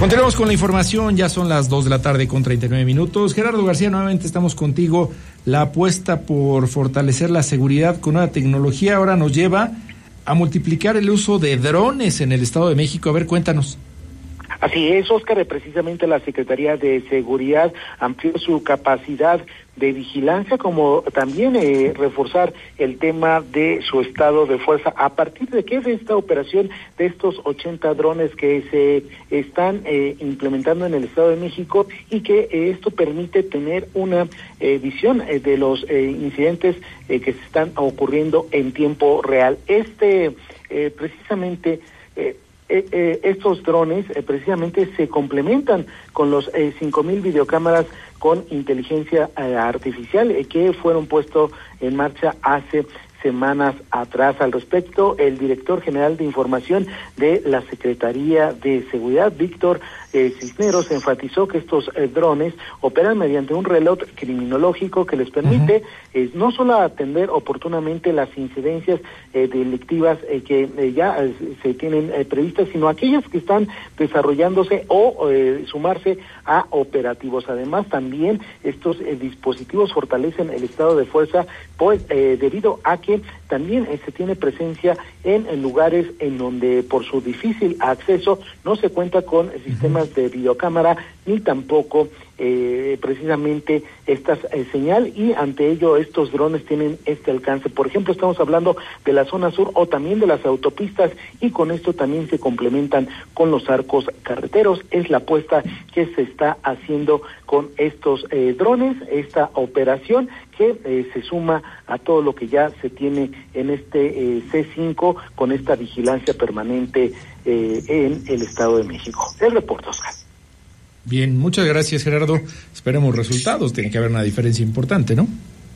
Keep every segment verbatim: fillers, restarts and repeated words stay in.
Continuamos con la información, ya son las dos de la tarde con treinta y nueve minutos. Gerardo García, nuevamente estamos contigo. La apuesta por fortalecer la seguridad con nueva tecnología ahora nos lleva a multiplicar el uso de drones en el Estado de México. A ver, cuéntanos. Así es, Óscar, precisamente la Secretaría de Seguridad amplió su capacidad de vigilancia, como también eh, reforzar el tema de su estado de fuerza. ¿A partir de qué? De esta operación de estos ochenta drones que se están eh, implementando en el Estado de México, y que eh, esto permite tener una eh, visión eh, de los eh, incidentes eh, que se están ocurriendo en tiempo real. Este, eh, precisamente, eh, Eh, eh, estos drones eh, precisamente se complementan con los eh, cinco mil videocámaras con inteligencia eh, artificial eh, que fueron puestos en marcha hace semanas atrás. Al respecto, el director general de información de la Secretaría de Seguridad, Víctor eh, Cisneros, enfatizó que estos eh, drones operan mediante un reloj criminológico que les permite uh-huh. eh, no solo atender oportunamente las incidencias eh, delictivas eh, que eh, ya eh, se tienen eh, previstas, sino aquellas que están desarrollándose o eh, sumarse a operativos. Además, también estos eh, dispositivos fortalecen el estado de fuerza, pues eh, debido a que también eh, se tiene presencia en, en lugares en donde por su difícil acceso no se cuenta con sistemas de videocámara ni tampoco eh, precisamente esta eh, señal, y ante ello estos drones tienen este alcance. Por ejemplo, estamos hablando de la zona sur o también de las autopistas, y con esto también se complementan con los arcos carreteros. Es la apuesta que se está haciendo con estos eh, drones, esta operación que eh, se suma a todo lo que ya se tiene en este eh, C cinco con esta vigilancia permanente eh, en el Estado de México. El reporte, Oscar. Bien, muchas gracias, Gerardo. Esperemos resultados, tiene que haber una diferencia importante, ¿no?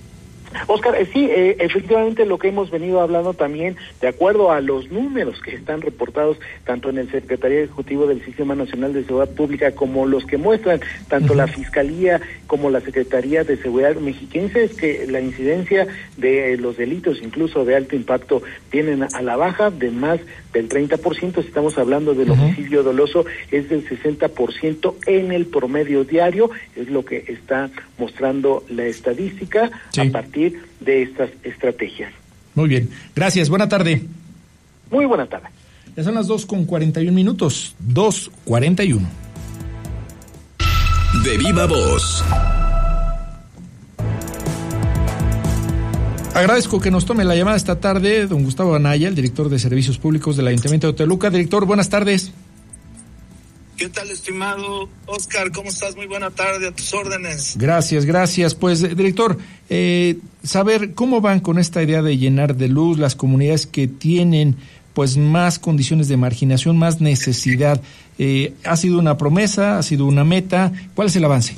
Óscar, eh, sí, eh, efectivamente lo que hemos venido hablando también, de acuerdo a los números que están reportados tanto en el Secretaría Ejecutivo del Sistema Nacional de Seguridad Pública como los que muestran tanto uh-huh. la Fiscalía como la Secretaría de Seguridad mexiquense, es que la incidencia de los delitos, incluso de alto impacto, vienen a la baja de más del treinta por ciento. Si estamos hablando del uh-huh. homicidio doloso, es del sesenta por ciento en el promedio diario, es lo que está mostrando la estadística sí. a partir de estas estrategias. Muy bien, gracias, buena tarde. Muy buena tarde. Ya son las dos con cuarenta y un minutos, dos cuarenta y uno. De viva voz. Agradezco que nos tome la llamada esta tarde don Gustavo Anaya, el director de Servicios Públicos del Ayuntamiento de Toluca. Director, buenas tardes. ¿Qué tal, estimado Oscar? ¿Cómo estás? Muy buena tarde, a tus órdenes. Gracias, gracias. Pues, director, eh, saber cómo van con esta idea de llenar de luz las comunidades que tienen pues más condiciones de marginación, más necesidad. Eh, ¿Ha sido una promesa? ¿Ha sido una meta? ¿Cuál es el avance?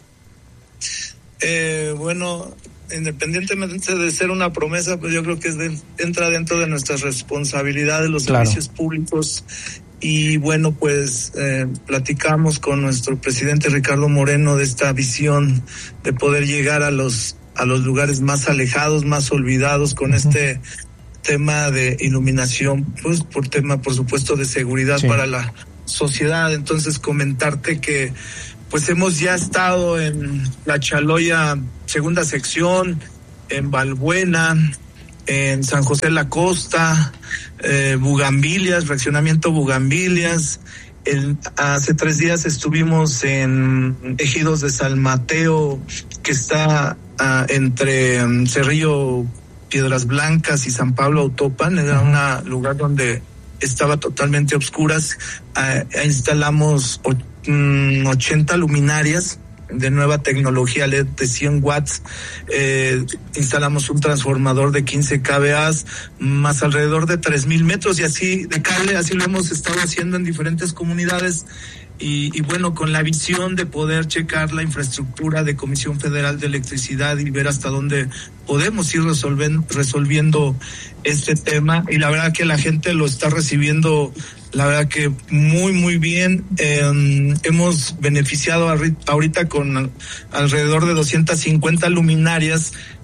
Eh, bueno, independientemente de ser una promesa, pues yo creo que es de, entra dentro de nuestras responsabilidades, los claro. servicios públicos. Y bueno, pues eh, platicamos con nuestro presidente Ricardo Moreno de esta visión de poder llegar a los a los lugares más alejados, más olvidados, con uh-huh. este tema de iluminación, pues por tema, por supuesto, de seguridad sí. para la sociedad. Entonces, comentarte que pues hemos ya estado en La Chaloya, segunda sección, en Balbuena, en San José de la Costa, eh, Bugambilias, fraccionamiento Bugambilias. El, hace tres días estuvimos en Ejidos de San Mateo, que está uh, entre um, Cerrillo, Piedras Blancas y San Pablo Autopan. Era un lugar donde estaba totalmente a obscuras. Uh, instalamos o, um, ochenta luminarias de nueva tecnología L E D de cien watts, eh, instalamos un transformador de quince kilovoltios, más alrededor de tres mil metros, y así de cable, así lo hemos estado haciendo en diferentes comunidades, y, y bueno, con la visión de poder checar la infraestructura de Comisión Federal de Electricidad y ver hasta dónde podemos ir resolviendo, resolviendo este tema, y la verdad que la gente lo está recibiendo, la verdad que muy, muy bien. Eh, hemos beneficiado ahorita con alrededor de doscientas cincuenta luminarias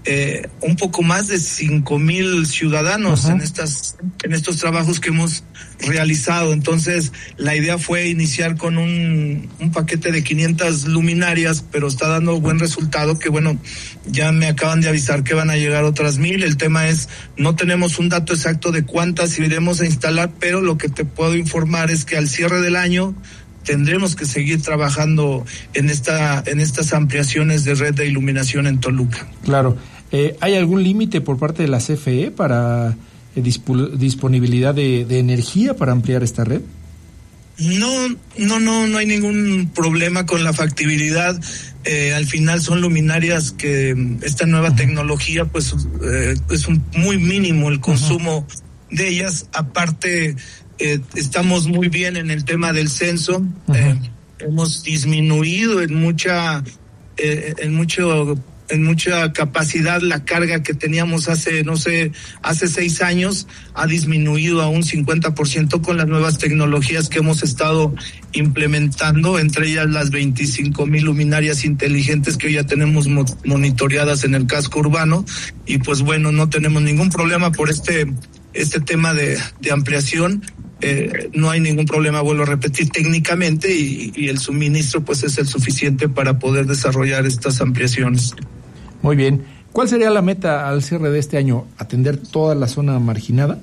eh, un poco más de cinco mil ciudadanos uh-huh. en estas en estos trabajos que hemos realizado. Entonces la idea fue iniciar con un, un paquete de quinientas luminarias, pero está dando buen resultado, que bueno, ya me acaban de avisar que van a llegar otras mil. El tema es, no tenemos un dato exacto de cuántas iremos a instalar, pero lo que te puedo informar es que al cierre del año tendremos que seguir trabajando en esta en estas ampliaciones de red de iluminación en Toluca. Claro. Eh, ¿Hay algún límite por parte de la C F E para eh, disp- disponibilidad de, de energía para ampliar esta red? No, no, no, no hay ningún problema con la factibilidad. Eh, al final son luminarias que esta nueva uh-huh. tecnología, pues eh, es un muy mínimo el consumo uh-huh. de ellas. Aparte, eh, estamos muy bien en el tema del censo. Uh-huh. Eh, hemos disminuido en mucha, eh, en mucho. en mucha capacidad la carga que teníamos hace, no sé, hace seis años, ha disminuido a un cincuenta por ciento con las nuevas tecnologías que hemos estado implementando, entre ellas las veinticinco mil luminarias inteligentes que hoy ya tenemos mo- monitoreadas en el casco urbano, y pues bueno, no tenemos ningún problema por este, este tema de, de ampliación. Eh, no hay ningún problema, vuelvo a repetir, técnicamente, y, y el suministro pues es el suficiente para poder desarrollar estas ampliaciones. Muy bien. ¿Cuál sería la meta al cierre de este año? ¿Atender toda la zona marginada?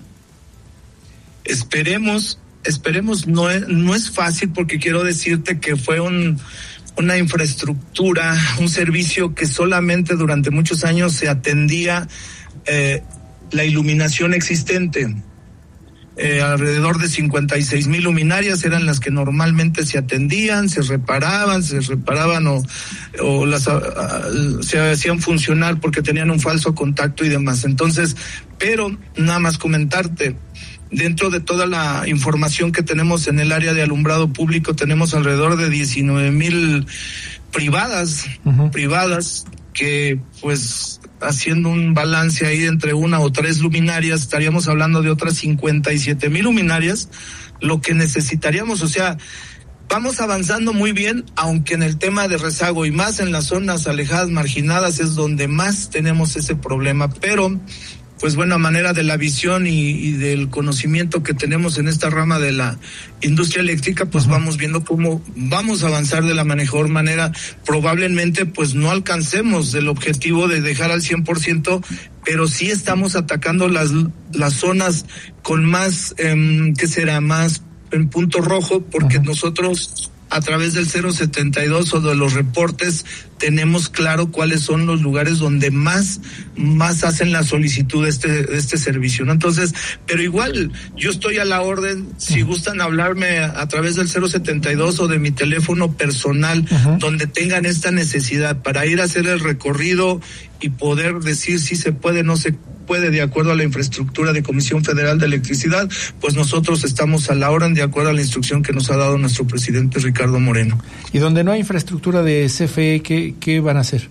Esperemos, esperemos, no es, no es fácil, porque quiero decirte que fue un, una infraestructura, un servicio que solamente durante muchos años se atendía eh, la iluminación existente. Eh, alrededor de cincuenta y seis mil luminarias eran las que normalmente se atendían, se reparaban, se reparaban o, o las a, a, se hacían funcionar porque tenían un falso contacto y demás. Entonces, pero nada más comentarte, dentro de toda la información que tenemos en el área de alumbrado público, tenemos alrededor de diecinueve mil privadas, uh-huh. privadas que pues haciendo un balance ahí entre una o tres luminarias, estaríamos hablando de otras cincuenta y siete mil luminarias, lo que necesitaríamos. O sea, vamos avanzando muy bien, aunque en el tema de rezago y más en las zonas alejadas, marginadas, es donde más tenemos ese problema, pero pues bueno, a manera de la visión y, y del conocimiento que tenemos en esta rama de la industria eléctrica, pues vamos viendo cómo vamos a avanzar de la mejor manera. Probablemente pues no alcancemos el objetivo de dejar al cien por ciento, pero sí estamos atacando las las zonas con más, eh, ¿qué será? Más en punto rojo, porque uh-huh. nosotros a través del cero setenta y dos o de los reportes tenemos claro cuáles son los lugares donde más más hacen la solicitud de este de este servicio, ¿no? Entonces, pero igual yo estoy a la orden, si gustan hablarme a, a través del cero setenta y dos o de mi teléfono personal, uh-huh. donde tengan esta necesidad para ir a hacer el recorrido y poder decir si se puede, no se puede, de acuerdo a la infraestructura de Comisión Federal de Electricidad, pues nosotros estamos a la orden de acuerdo a la instrucción que nos ha dado nuestro presidente Ricardo Moreno. ¿Y donde no hay infraestructura de C F E, qué, qué van a hacer?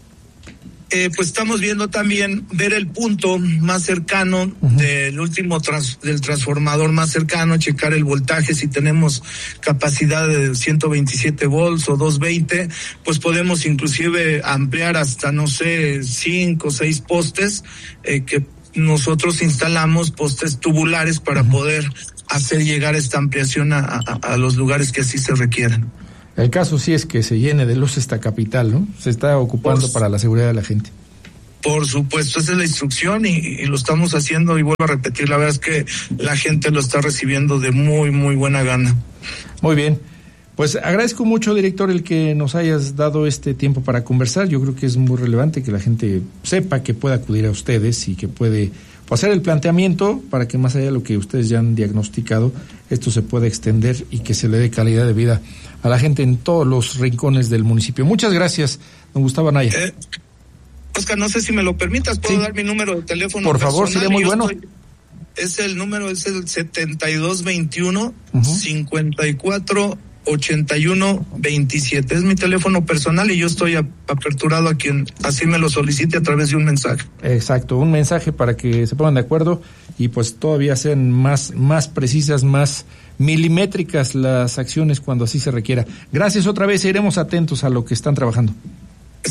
Eh, pues estamos viendo también ver el punto más cercano uh-huh. del último trans, del transformador más cercano, checar el voltaje, si tenemos capacidad de ciento veintisiete volts o doscientos veinte, pues podemos inclusive ampliar hasta, no sé, cinco o seis postes eh, que nosotros instalamos, postes tubulares para uh-huh. poder hacer llegar esta ampliación a, a, a los lugares que así se requieran. El caso sí es que se llene de luz esta capital, ¿no? Se está ocupando por, para la seguridad de la gente. Por supuesto, esa es la instrucción y, y lo estamos haciendo, y vuelvo a repetir, la verdad es que la gente lo está recibiendo de muy, muy buena gana. Muy bien. Pues agradezco mucho, director, el que nos hayas dado este tiempo para conversar. Yo creo que es muy relevante que la gente sepa que puede acudir a ustedes y que puede hacer el planteamiento para que más allá de lo que ustedes ya han diagnosticado, esto se pueda extender y que se le dé calidad de vida a la gente en todos los rincones del municipio. Muchas gracias, don Gustavo Anaya. Eh, Oscar, no sé si me lo permitas, ¿puedo sí. dar mi número de teléfono? Por favor, personal? Sería muy Yo bueno. Estoy, es el número, es el setenta y dos veintiuno, uh-huh. cincuenta y cuatro ochenta y uno veintisiete. Es mi teléfono personal y yo estoy a, aperturado a quien así me lo solicite a través de un mensaje. Exacto, un mensaje para que se pongan de acuerdo y pues todavía sean más, más precisas, más milimétricas las acciones cuando así se requiera. Gracias otra vez, iremos atentos a lo que están trabajando. Está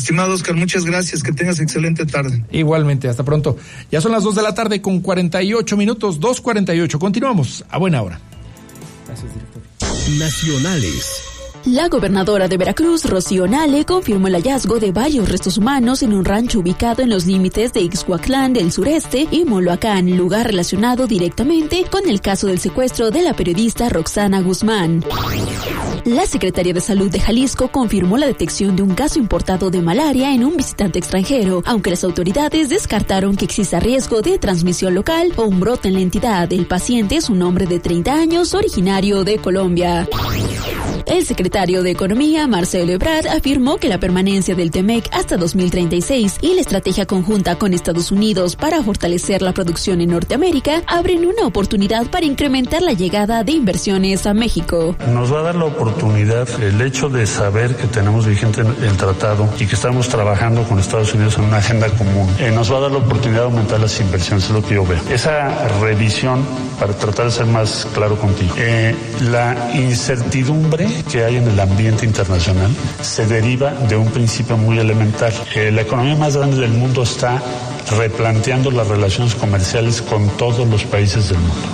Estimado Oscar, muchas gracias, que tengas excelente tarde. Igualmente, hasta pronto. Ya son las dos de la tarde con cuarenta y ocho minutos, dos cuarenta y ocho. Continuamos a buena hora. Gracias, director. Nacionales. La gobernadora de Veracruz, Rocío Nale, confirmó el hallazgo de varios restos humanos en un rancho ubicado en los límites de Ixhuatlán del sureste y Moloacán, lugar relacionado directamente con el caso del secuestro de la periodista Roxana Guzmán. La Secretaría de Salud de Jalisco confirmó la detección de un caso importado de malaria en un visitante extranjero, aunque las autoridades descartaron que exista riesgo de transmisión local o un brote en la entidad. El paciente es un hombre de treinta años, originario de Colombia. El secretario de Economía, Marcelo Ebrard, afirmó que la permanencia del TEMEC hasta dos mil treinta y seis y la estrategia conjunta con Estados Unidos para fortalecer la producción en Norteamérica abren una oportunidad para incrementar la llegada de inversiones a México. Nos va a dar la oportunidad el hecho de saber que tenemos vigente el tratado y que estamos trabajando con Estados Unidos en una agenda común. Eh, nos va a dar la oportunidad de aumentar las inversiones, es lo que yo veo. Esa revisión, para tratar de ser más claro contigo, eh, la incertidumbre que hay en el ambiente internacional se deriva de un principio muy elemental. Eh, la economía más grande del mundo está replanteando las relaciones comerciales con todos los países del mundo.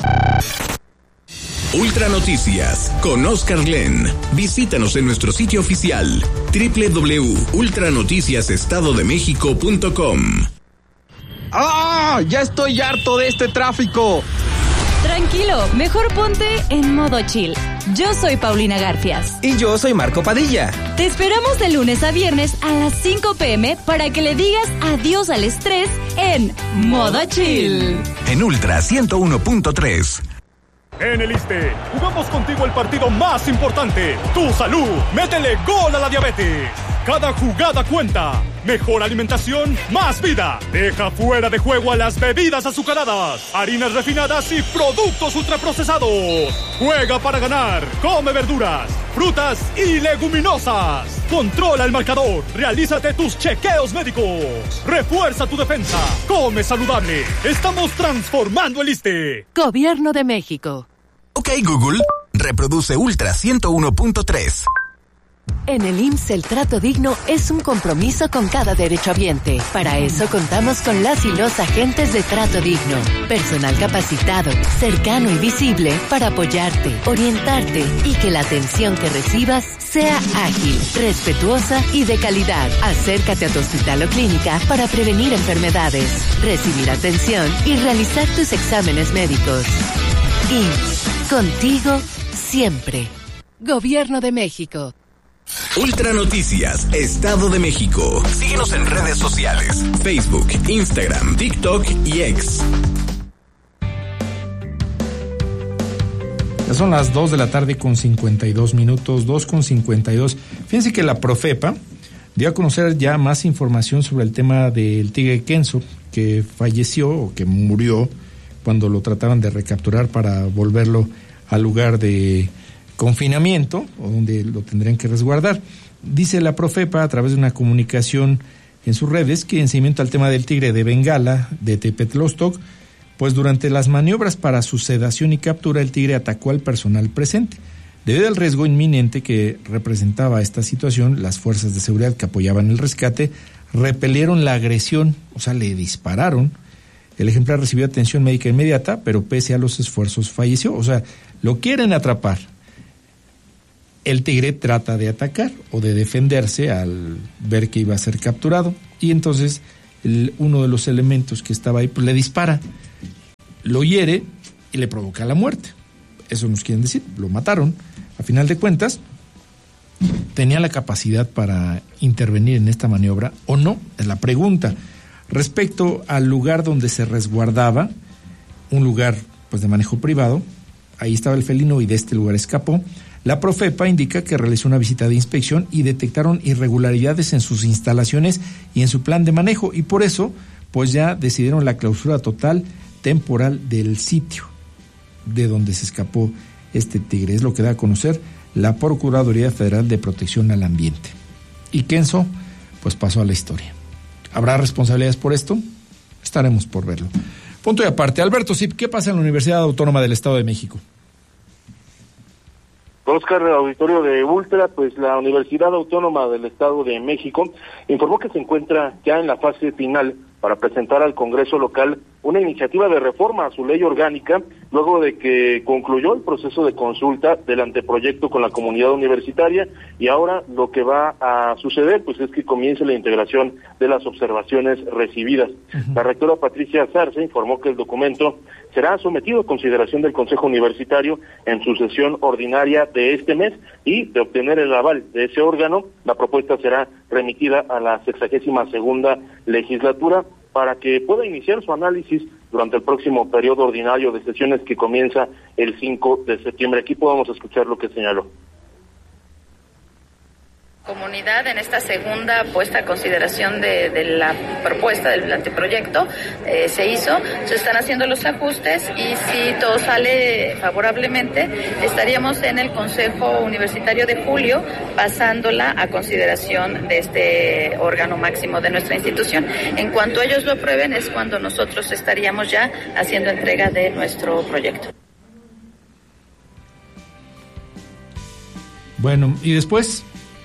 Ultra Noticias con Oscar Glenn. Visítanos en nuestro sitio oficial doble u doble u doble u punto ultra noticias estado de méxico punto com. ¡Ah! ¡Ya estoy harto de este tráfico! Tranquilo, mejor ponte en modo chill. Yo soy Paulina Garfias. Y yo soy Marco Padilla. Te esperamos de lunes a viernes a las cinco pm para que le digas adiós al estrés en modo chill. En Ultra ciento uno punto tres. En el ISSSTE, jugamos contigo el partido más importante, tu salud. Métele gol a la diabetes. Cada jugada cuenta. Mejor alimentación, más vida. Deja fuera de juego a las bebidas azucaradas, harinas refinadas y productos ultraprocesados. Juega para ganar. Come verduras, frutas y leguminosas. Controla el marcador. Realízate tus chequeos médicos. Refuerza tu defensa. Come saludable. Estamos transformando el ISSSTE. Gobierno de México. Ok, Google, reproduce Ultra ciento uno punto tres. En el I M S S el trato digno es un compromiso con cada derechohabiente. Para eso contamos con las y los agentes de Trato Digno. Personal capacitado, cercano y visible para apoyarte, orientarte y que la atención que recibas sea ágil, respetuosa y de calidad. Acércate a tu hospital o clínica para prevenir enfermedades, recibir atención y realizar tus exámenes médicos. I M S S, contigo siempre. Gobierno de México. Ultra Noticias, Estado de México. Síguenos en redes sociales, Facebook, Instagram, TikTok y X. Ya son las dos de la tarde con cincuenta y dos minutos, dos con cincuenta y dos. Fíjense que la Profepa dio a conocer ya más información sobre el tema del tigre Kenzo, que falleció o que murió cuando lo trataban de recapturar para volverlo al lugar de confinamiento o donde lo tendrían que resguardar. Dice la Profepa a través de una comunicación en sus redes que en seguimiento al tema del tigre de Bengala de Tepetlostoc, pues durante las maniobras para su sedación y captura el tigre atacó al personal presente. Debido al riesgo inminente que representaba esta situación, las fuerzas de seguridad que apoyaban el rescate repelieron la agresión, o sea, le dispararon. El ejemplar recibió atención médica inmediata, pero pese a los esfuerzos falleció. O sea, lo quieren atrapar. El tigre trata de atacar o de defenderse al ver que iba a ser capturado. Y entonces el, uno de los elementos que estaba ahí pues le dispara, lo hiere y le provoca la muerte. Eso nos quieren decir, lo mataron. A final de cuentas, ¿tenía la capacidad para intervenir en esta maniobra o no? Es la pregunta. Respecto al lugar donde se resguardaba, un lugar pues de manejo privado, ahí estaba el felino y de este lugar escapó. La Profepa indica que realizó una visita de inspección y detectaron irregularidades en sus instalaciones y en su plan de manejo, y por eso pues ya decidieron la clausura total temporal del sitio de donde se escapó este tigre. Es lo que da a conocer la Procuraduría Federal de Protección al Ambiente. Y Kenzo pues pasó a la historia. ¿Habrá responsabilidades por esto? Estaremos por verlo. Punto y aparte. Alberto Zip, ¿qué pasa en la Universidad Autónoma del Estado de México? Oscar, el auditorio de Ultra, pues la Universidad Autónoma del Estado de México informó que se encuentra ya en la fase final para presentar al Congreso local una iniciativa de reforma a su ley orgánica, luego de que concluyó el proceso de consulta del anteproyecto con la comunidad universitaria, y ahora lo que va a suceder pues es que comience la integración de las observaciones recibidas. Uh-huh. La rectora Patricia Zarce informó que el documento será sometido a consideración del Consejo Universitario en su sesión ordinaria de este mes, y de obtener el aval de ese órgano, la propuesta será remitida a la sexagésima segunda legislatura para que pueda iniciar su análisis durante el próximo periodo ordinario de sesiones que comienza el cinco de septiembre. Aquí podemos escuchar lo que señaló. Comunidad en esta segunda puesta a consideración de, de la propuesta del anteproyecto eh, se hizo, se están haciendo los ajustes y si todo sale favorablemente estaríamos en el Consejo Universitario de julio pasándola a consideración de este órgano máximo de nuestra institución. En cuanto ellos lo aprueben es cuando nosotros estaríamos ya haciendo entrega de nuestro proyecto. Bueno, ¿y después?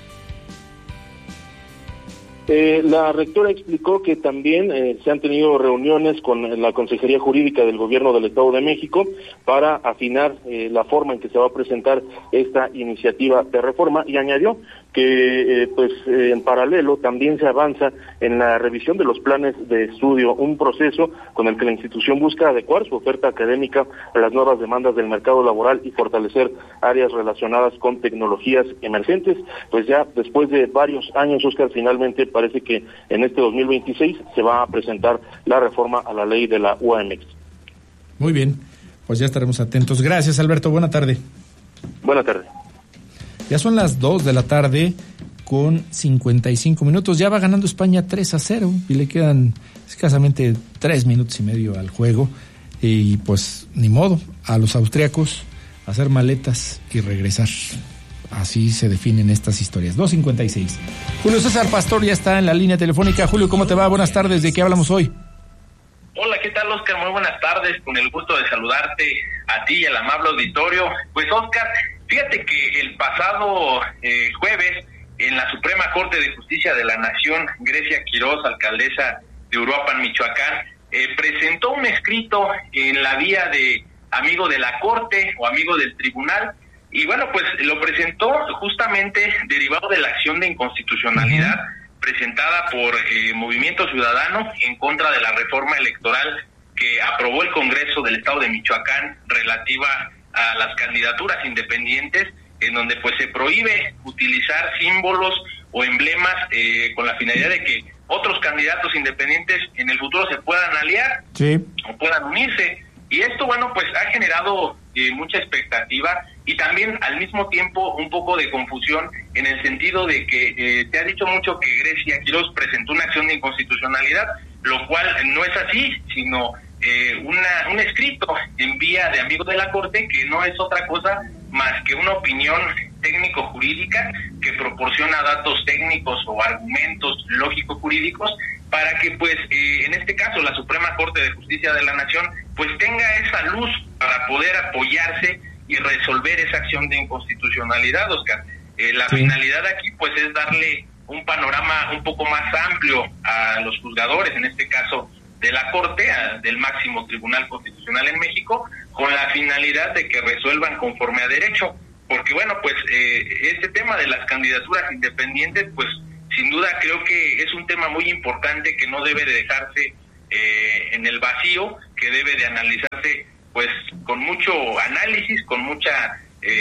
Eh, la rectora explicó que también eh, se han tenido reuniones con la Consejería Jurídica del Gobierno del Estado de México para afinar eh, la forma en que se va a presentar esta iniciativa de reforma, y añadió que eh, pues eh, en paralelo también se avanza en la revisión de los planes de estudio, un proceso con el que la institución busca adecuar su oferta académica a las nuevas demandas del mercado laboral y fortalecer áreas relacionadas con tecnologías emergentes. Pues ya después de varios años, Oscar, finalmente parece que en este dos mil veintiséis se va a presentar la reforma a la ley de la U A M X. Muy bien, pues ya estaremos atentos. Gracias, Alberto. Buena tarde. Buena tarde. Ya son las dos de la tarde con cincuenta y cinco minutos. Ya va ganando España tres a cero y le quedan escasamente tres minutos y medio al juego. Y pues ni modo, a los austriacos hacer maletas y regresar. Así se definen estas historias. dos cincuenta y seis. Julio César Pastor ya está en la línea telefónica. Julio, ¿cómo te va? Buenas tardes. ¿De qué hablamos hoy? Hola, ¿qué tal, Oscar? Muy buenas tardes. Con el gusto de saludarte a ti y al amable auditorio. Pues, Oscar, fíjate que el pasado eh, jueves, en la Suprema Corte de Justicia de la Nación, Grecia Quiroz, alcaldesa de Uruapan, Michoacán, eh, presentó un escrito en la vía de amigo de la Corte o amigo del Tribunal. Y bueno, pues lo presentó justamente derivado de la acción de inconstitucionalidad uh-huh. presentada por eh, Movimiento Ciudadano en contra de la reforma electoral que aprobó el Congreso del Estado de Michoacán relativa a las candidaturas independientes, en donde pues se prohíbe utilizar símbolos o emblemas eh, con la finalidad de que otros candidatos independientes en el futuro se puedan aliar sí. o puedan unirse. Y esto, bueno, pues ha generado eh, mucha expectativa y también al mismo tiempo un poco de confusión en el sentido de que eh, te ha dicho mucho que Grecia Quiroz presentó una acción de inconstitucionalidad, lo cual no es así, sino eh, una, un escrito en vía de amigo de la Corte que no es otra cosa más que una opinión técnico-jurídica que proporciona datos técnicos o argumentos lógico-jurídicos para que, pues, eh, en este caso, la Suprema Corte de Justicia de la Nación, pues, tenga esa luz para poder apoyarse y resolver esa acción de inconstitucionalidad, Oscar. Eh, la sí. finalidad aquí, pues, es darle un panorama un poco más amplio a los juzgadores, en este caso de la Corte, a, del máximo Tribunal Constitucional en México, con la finalidad de que resuelvan conforme a derecho. Porque, bueno, pues, eh, este tema de las candidaturas independientes, pues, sin duda creo que es un tema muy importante que no debe de dejarse eh, en el vacío, que debe de analizarse pues con mucho análisis, con mucha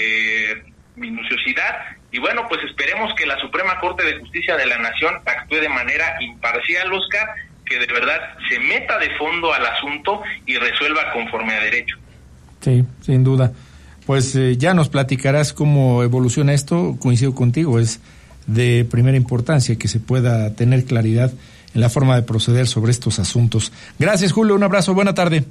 eh, minuciosidad, y bueno, pues esperemos que la Suprema Corte de Justicia de la Nación actúe de manera imparcial, Oscar, que de verdad se meta de fondo al asunto y resuelva conforme a derecho. Sí, sin duda. Pues eh, ya nos platicarás cómo evoluciona esto. Coincido contigo, es de primera importancia que se pueda tener claridad en la forma de proceder sobre estos asuntos. Gracias, Julio, un abrazo, buena tarde.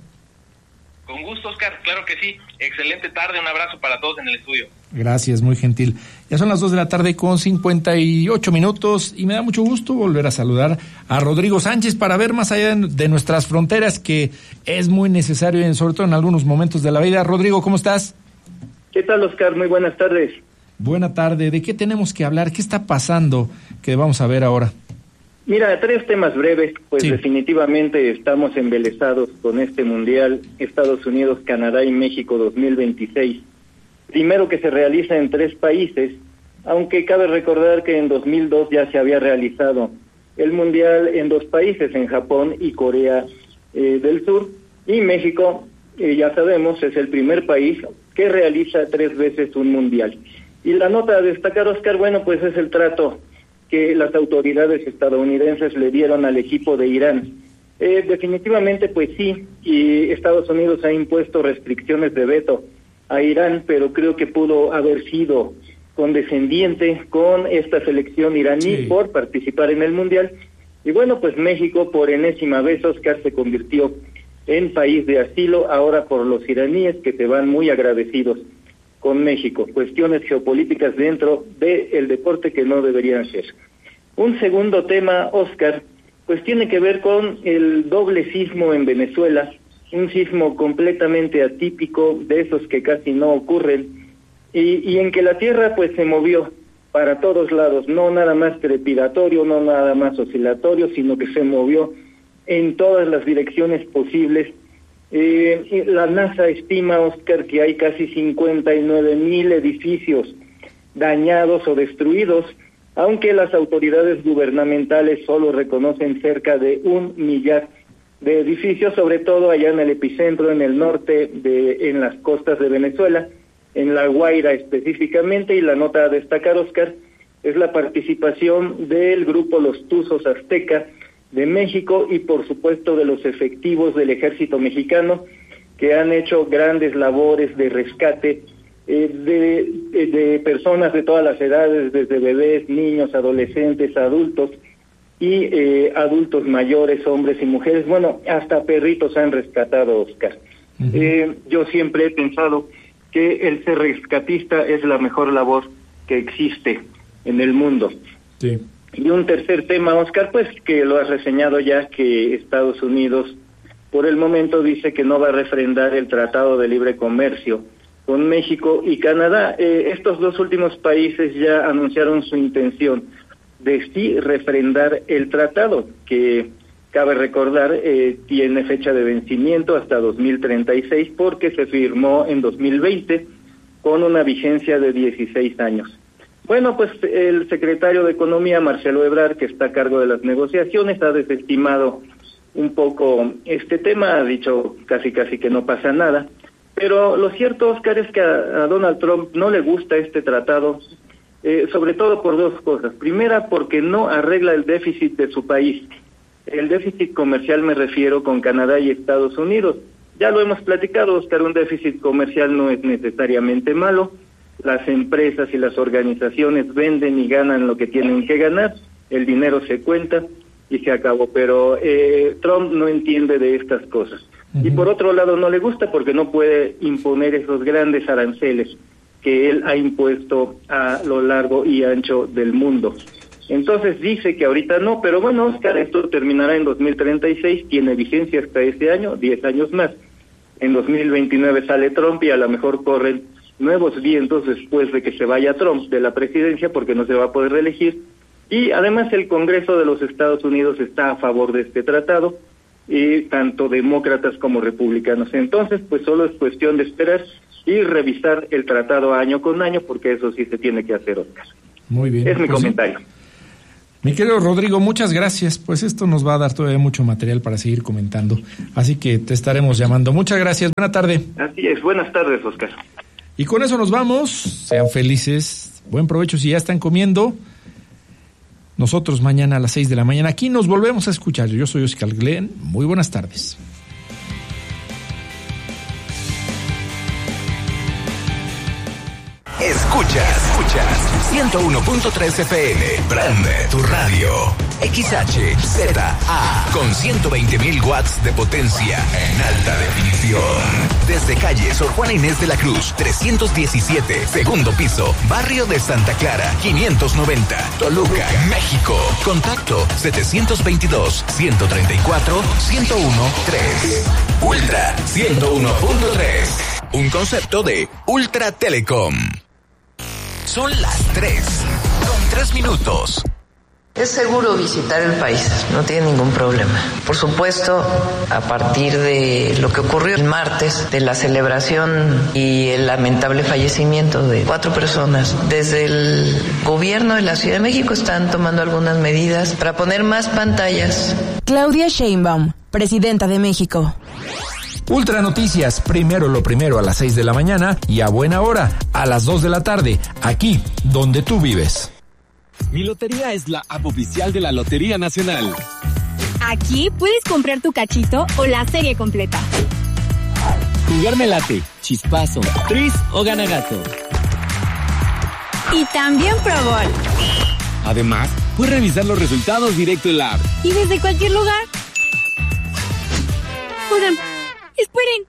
Con gusto, Oscar, claro que sí. Excelente tarde, un abrazo para todos en el estudio. Gracias, muy gentil. Ya son las dos de la tarde con cincuenta y ocho minutos y me da mucho gusto volver a saludar a Rodrigo Sánchez para ver más allá de nuestras fronteras, que es muy necesario, sobre todo en algunos momentos de la vida. Rodrigo, ¿cómo estás? ¿Qué tal, Oscar? Muy buenas tardes. Buena tarde. ¿De qué tenemos que hablar? ¿Qué está pasando que vamos a ver ahora? Mira, tres temas breves, pues sí. Definitivamente estamos embelesados con este Mundial Estados Unidos, Canadá y México dos mil veintiséis. Primero, que se realiza en tres países, aunque cabe recordar que en dos mil dos ya se había realizado el Mundial en dos países, en Japón y Corea eh, del Sur, y México, eh, ya sabemos, es el primer país que realiza tres veces un Mundial. Y la nota a destacar, Oscar, bueno, pues es el trato que las autoridades estadounidenses le dieron al equipo de Irán. Eh, definitivamente, pues sí, y Estados Unidos ha impuesto restricciones de veto a Irán, pero creo que pudo haber sido condescendiente con esta selección iraní sí. por participar en el Mundial. Y bueno, pues México, por enésima vez, Oscar, se convirtió en país de asilo, ahora por los iraníes, que se van muy agradecidos con México. Cuestiones geopolíticas dentro del deporte que no deberían ser. Un segundo tema, Oscar, pues tiene que ver con el doble sismo en Venezuela, un sismo completamente atípico, de esos que casi no ocurren, y, y en que la tierra pues se movió para todos lados, no nada más trepidatorio, no nada más oscilatorio, sino que se movió en todas las direcciones posibles. Eh, la NASA estima, Oscar, que hay casi cincuenta y nueve mil edificios dañados o destruidos, aunque las autoridades gubernamentales solo reconocen cerca de un millar de edificios, sobre todo allá en el epicentro, en el norte, de, en las costas de Venezuela, en La Guaira específicamente. Y la nota a destacar, Oscar, es la participación del grupo Los Tuzos Azteca de México y por supuesto de los efectivos del ejército mexicano, que han hecho grandes labores de rescate eh, de, de, de personas de todas las edades, desde bebés, niños, adolescentes, adultos y eh, adultos mayores, hombres y mujeres. Bueno, hasta perritos han rescatado, Oscar. Uh-huh. Eh, yo siempre he pensado que el ser rescatista es la mejor labor que existe en el mundo. Sí. Y un tercer tema, Oscar, pues que lo has reseñado ya, que Estados Unidos por el momento dice que no va a refrendar el Tratado de Libre Comercio con México y Canadá. Eh, estos dos últimos países ya anunciaron su intención de sí refrendar el tratado, que cabe recordar eh, tiene fecha de vencimiento hasta dos mil treinta y seis, porque se firmó en dos mil veinte con una vigencia de dieciséis años. Bueno, pues el secretario de Economía, Marcelo Ebrard, que está a cargo de las negociaciones, ha desestimado un poco este tema, ha dicho casi casi que no pasa nada, pero lo cierto, Oscar, es que a, a Donald Trump no le gusta este tratado, eh, sobre todo por dos cosas. Primera, porque no arregla el déficit de su país. El déficit comercial me refiero con Canadá y Estados Unidos. Ya lo hemos platicado, Oscar, un déficit comercial no es necesariamente malo. Las empresas y las organizaciones venden y ganan lo que tienen que ganar, el dinero se cuenta y se acabó, pero eh, Trump no entiende de estas cosas. Uh-huh. Y por otro lado no le gusta porque no puede imponer esos grandes aranceles que él ha impuesto a lo largo y ancho del mundo. Entonces dice que ahorita no, pero bueno, Oscar, esto terminará en dos mil treinta y seis, tiene vigencia hasta este año, diez años más. En dos mil veintinueve sale Trump y a lo mejor corren nuevos vientos después de que se vaya Trump de la presidencia, porque no se va a poder reelegir. Y además el Congreso de los Estados Unidos está a favor de este tratado, y tanto demócratas como republicanos. Entonces, pues solo es cuestión de esperar y revisar el tratado año con año, porque eso sí se tiene que hacer, Oscar. Muy bien. Es mi pues comentario. Sí. Mi querido Rodrigo, muchas gracias. Pues esto nos va a dar todavía mucho material para seguir comentando. Así que te estaremos llamando. Muchas gracias. Buena tarde. Así es. Buenas tardes, Oscar. Y con eso nos vamos. Sean felices. Buen provecho si ya están comiendo. Nosotros mañana a las seis de la mañana aquí nos volvemos a escuchar. Yo soy Oscar Glenn. Muy buenas tardes. Escuchas, escuchas ciento uno punto tres F M, prende tu radio. X H Z A con ciento veinte mil watts de potencia en alta definición. Desde calle Sor Juana Inés de la Cruz, trescientos diecisiete, segundo piso, barrio de Santa Clara, quinientos noventa, Toluca, México. Contacto setecientos veintidós, ciento treinta y cuatro, ciento uno, tres. Ultra ciento uno punto tres. un concepto de Ultra Telecom. Son las tres, con tres minutos. Es seguro visitar el país, no tiene ningún problema. Por supuesto, a partir de lo que ocurrió el martes, de la celebración y el lamentable fallecimiento de cuatro personas, desde el gobierno de la Ciudad de México están tomando algunas medidas para poner más pantallas. Claudia Sheinbaum, presidenta de México. Ultra Noticias, primero lo primero a las seis de la mañana y a buena hora, a las dos de la tarde, aquí donde tú vives. Mi Lotería es la app oficial de la Lotería Nacional. Aquí puedes comprar tu cachito o la serie completa. Jugar me late, chispazo, tris o ganagato. Y también Pro Bowl. Además, puedes revisar los resultados directo en la app. Y desde cualquier lugar. Oigan, esperen.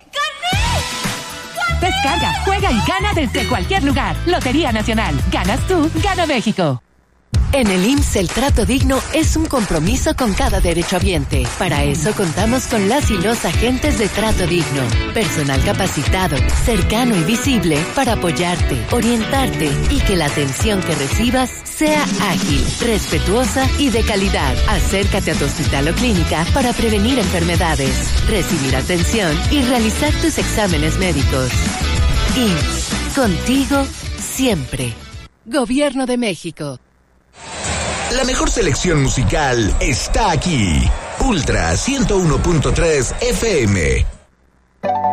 ¡Gané! Descarga, juega y gana desde cualquier lugar. Lotería Nacional. Ganas tú, gana México. En el I M S S el trato digno es un compromiso con cada derechohabiente. Para eso contamos con las y los agentes de trato digno. Personal capacitado, cercano y visible para apoyarte, orientarte y que la atención que recibas sea ágil, respetuosa y de calidad. Acércate a tu hospital o clínica para prevenir enfermedades, recibir atención y realizar tus exámenes médicos. I M S S, contigo siempre. Gobierno de México. La mejor selección musical está aquí. Ultra ciento uno punto tres F M.